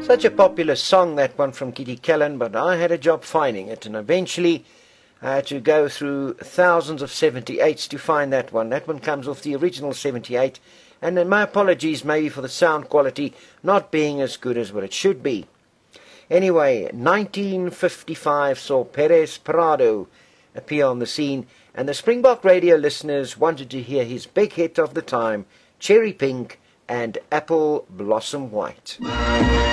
Such a popular song, that one from Kitty Callan, but I had a job finding it, and eventually I had to go through thousands of 78s to find that one. That one comes off the original 78, and then my apologies maybe for the sound quality not being as good as what it should be. Anyway, 1955 saw Perez Prado appear on the scene, and the Springbok radio listeners wanted to hear his big hit of the time, Cherry Pink and Apple Blossom White.